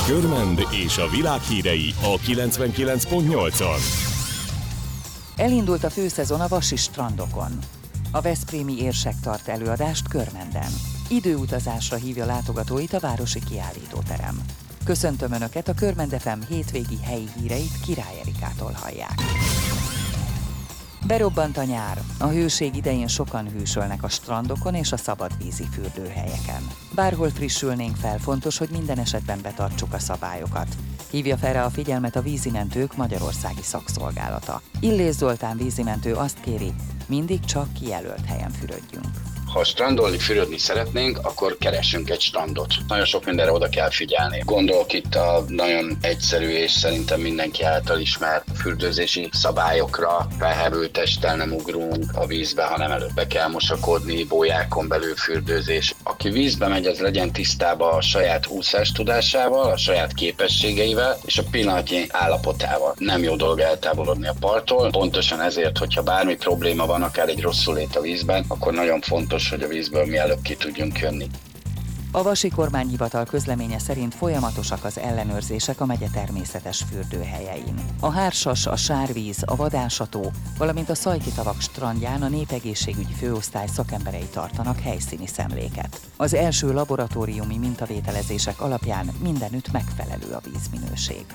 Körmend és a világ hírei a 99.8-on. Elindult a főszezon a vasi strandokon. A veszprémi érsek tart előadást Körmenden. Időutazásra hívja látogatóit a városi kiállítóterem. Köszöntöm Önöket, a Körmend FM hétvégi helyi híreit Király Erikától hallják. Berobbant a nyár. A hőség idején sokan hűsölnek a strandokon és a szabadvízi fürdőhelyeken. Bárhol frissülnénk fel, fontos, hogy minden esetben betartsuk a szabályokat. Hívja fel rá a figyelmet a Vízimentők Magyarországi Szakszolgálata. Illés Zoltán vízimentő azt kéri, mindig csak kijelölt helyen fürödjünk. Ha strandolni, fürödni szeretnénk, akkor keressünk egy strandot. Nagyon sok mindenre oda kell figyelni. Gondolok itt a nagyon egyszerű és szerintem mindenki által ismert fürdőzési szabályokra. Felhevült testtel nem ugrunk a vízbe, hanem előbb be kell mosakodni, bójákon belül fürdőzés. Aki vízbe megy, az legyen tisztában a saját úszástudásával, a saját képességeivel és a pillanatnyi állapotával. Nem jó dolog eltávolodni a parttól. Pontosan ezért, hogyha bármi probléma van, akár egy rosszulét a vízben, akkor nagyon fontos, hogy a vízből mielőbb ki tudjunk jönni. A Vasi Kormányhivatal közleménye szerint folyamatosak az ellenőrzések a megye természetes fürdőhelyein. A Hársas, a Sárvíz, a Vadászató, valamint a Szajki-tavak strandján a népegészségügyi főosztály szakemberei tartanak helyszíni szemléket. Az első laboratóriumi mintavételezések alapján mindenütt megfelelő a vízminőség.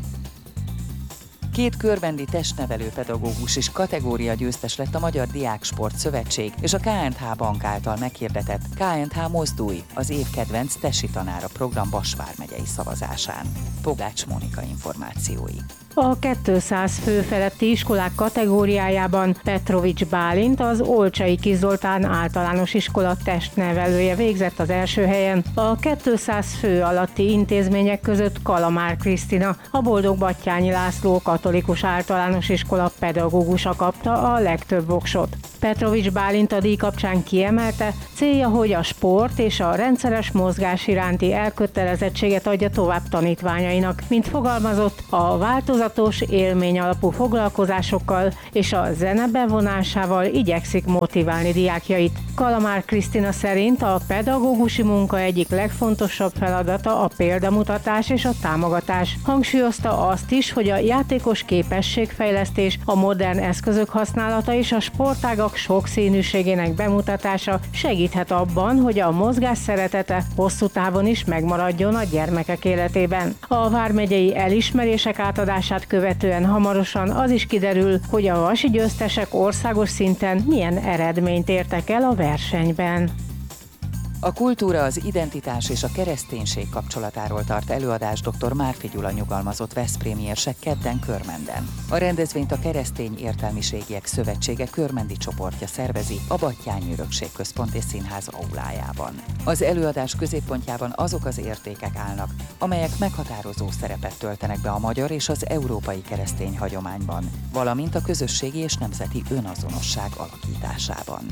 2 körmendi testnevelő pedagógus is kategóriagyőztes lett a Magyar Diáksport Szövetség és a KNH Bank által meghirdetett KNH Mozdulj, az év kedvenc tesi tanára program Bas vármegyei szavazásán. Pogács Mónika információi. A 200 fő feletti iskolák kategóriájában Petrovics Bálint, az Olcsai Kis Zoltán általános iskola testnevelője végzett az első helyen. A 200 fő alatti intézmények között Kalamár Krisztina, a Boldog-Batthyány László katolikus általános iskola pedagógusa kapta a legtöbb voksot. Petrovics Bálint a díj kapcsán kiemelte, célja, hogy a sport és a rendszeres mozgás iránti elkötelezettséget adja tovább tanítványainak. Mint fogalmazott, a változatos élmény alapú foglalkozásokkal és a zene bevonásával igyekszik motiválni diákjait. Kalamár Krisztina szerint a pedagógusi munka egyik legfontosabb feladata a példamutatás és a támogatás. Hangsúlyozta azt is, hogy a játékos képességfejlesztés, a modern eszközök használata és a sportágak sokszínűségének bemutatása segíthet abban, hogy a mozgás szeretete hosszú távon is megmaradjon a gyermekek életében. A vármegyei elismerések átadását követően hamarosan az is kiderül, hogy a vasi győztesek országos szinten milyen eredményt értek el a versenyben. A kultúra, az identitás és a kereszténység kapcsolatáról tart előadás dr. Márfi Gyula nyugalmazott veszprémi érsek kedden Körmenden. A rendezvényt a Keresztény Értelmiségiek Szövetsége körmendi csoportja szervezi a Batthyány Örökség Központ és Színház aulájában. Az előadás középpontjában azok az értékek állnak, amelyek meghatározó szerepet töltenek be a magyar és az európai keresztény hagyományban, valamint a közösségi és nemzeti önazonosság alakításában.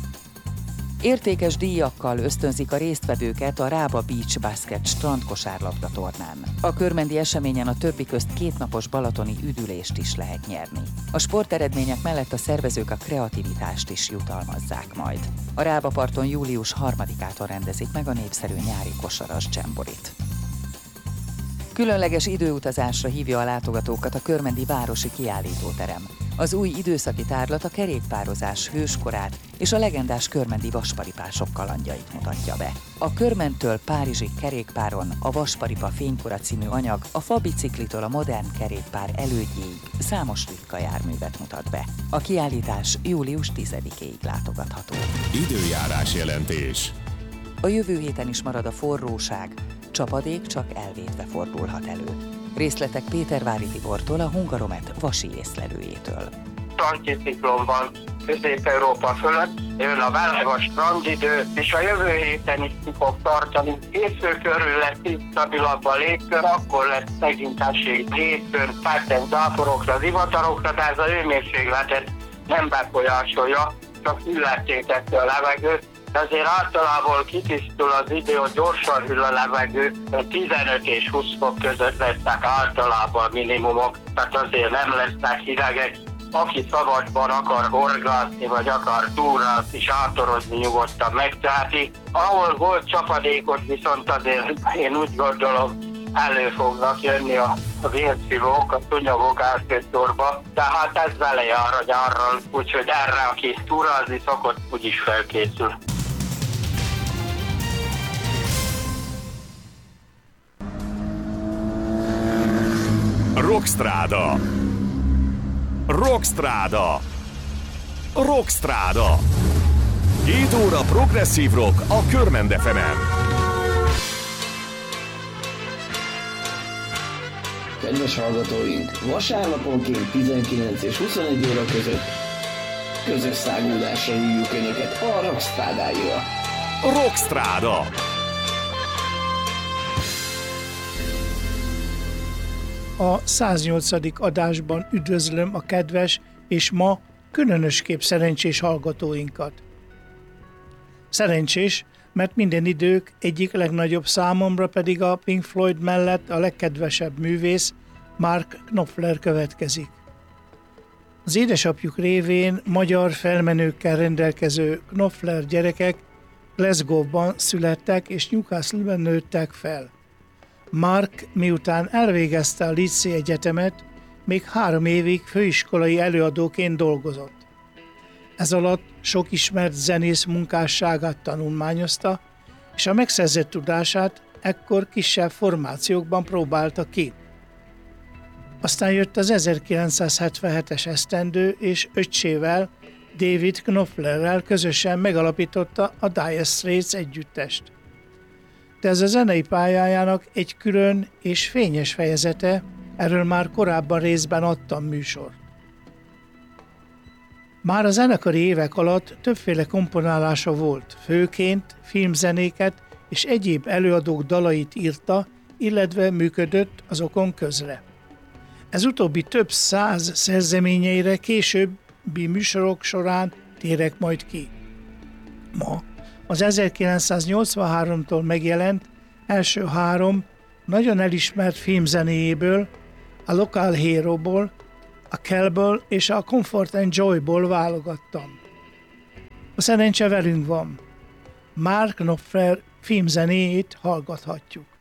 Értékes díjakkal ösztönzik a résztvevőket a Rába Beach Basket strandkosárlabda tornán. A körmendi eseményen a többi közt 2 napos balatoni üdülést is lehet nyerni. A sporteredmények mellett a szervezők a kreativitást is jutalmazzák majd. A Rába parton július 3-ától rendezik meg a népszerű nyári kosaras dzsemborit. Különleges időutazásra hívja a látogatókat a körmendi városi kiállítóterem. Az új időszaki tárlat a kerékpározás hőskorát és a legendás körmendi vasparipások kalandjait mutatja be. A Körmendtől Párizsig kerékpáron a Vasparipa fénykora című anyag a fabiciklitől a modern kerékpár elődjéig számos ritka járművet mutat be. A kiállítás július 10-éig látogatható. Időjárás jelentés. A jövő héten is marad a forróság, csapadék csak elvétve fordulhat elő. Részletek Pétervári Tibortól, a Hungaromet vasi észlelőjétől. Anticiklon van Közép-Európa fölött, jön a meleg strandidő, és a jövő héten is ki fog tartani. Hétfő körül lesz stabilabb a légkör, akkor lesz megint esély hétfőn, pátten záporokra, zivatarokra, de ez a hőmérsékletet nem befolyásolja, csak illettétette a levegőt. De azért általában kitisztul az idő, hogy gyorsan hűl a levegő, 15 és 20 fok között lesznek általában minimumok, tehát azért nem lesznek hidegek. Aki szabadban akar horgászni, vagy akar túrázni és átorozni, nyugodtan megteheti. Ahol volt csapadékos, viszont azért én úgy gondolom, elő fognak jönni a vérszívók, a szúnyogok első sorba, tehát ez vele jár a gyárral, úgyhogy erre, aki túrázni szokott, úgyis felkészül. Rockstrada. Rockstrada. Rockstrada. 7 óra progresszív rock a Körmend FM-en. Kedves hallgatóink, vasárnaponként 19 és 21 óra között közös száguldásra hívjuk Önöket a Rockstrádáira. Rockstrada. A 108. adásban üdvözlöm a kedves és ma különösképp szerencsés hallgatóinkat. Szerencsés, mert minden idők egyik legnagyobb, számomra pedig a Pink Floyd mellett a legkedvesebb művész, Mark Knopfler következik. Az édesapjuk révén magyar felmenőkkel rendelkező Knopfler gyerekek Glasgow-ban születtek és Newcastle-ben nőttek fel. Mark miután elvégezte a Leeds-i egyetemet, még 3 évig főiskolai előadóként dolgozott. Ez alatt sok ismert zenész munkásságát tanulmányozta, és a megszerzett tudását ekkor kisebb formációkban próbálta ki. Aztán jött az 1977-es esztendő, és öccsével, David Knopflerrel közösen megalapította a Dire Straits együttest. De ez a zenei pályájának egy külön és fényes fejezete, erről már korábban részben adtam műsort. Már a zenekari évek alatt többféle komponálása volt, főként filmzenéket és egyéb előadók dalait írta, illetve működött azokon közre. Ez utóbbi több 100 szerzeményeire későbbi műsorok során térek majd ki. Ma az 1983-tól megjelent első 3 nagyon elismert filmzenéjéből, a Local Hero-ból, a Kell-ből és a Comfort and Joy-ból válogattam. A szerencse velünk van. Mark Knopfler filmzenéjét hallgathatjuk.